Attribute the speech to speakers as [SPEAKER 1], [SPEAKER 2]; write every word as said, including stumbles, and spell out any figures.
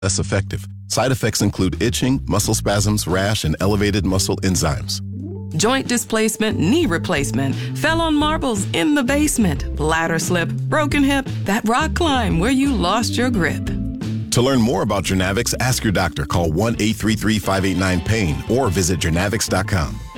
[SPEAKER 1] less effective. Side effects include itching, muscle spasms, rash, and elevated muscle enzymes.
[SPEAKER 2] Joint displacement, knee replacement, fell on marbles in the basement, ladder slip, broken hip, that rock climb where you lost your grip.
[SPEAKER 1] To learn more about Journavx, ask your doctor. Call one eight three three, five eight nine, PAIN or visit Journavx dot com.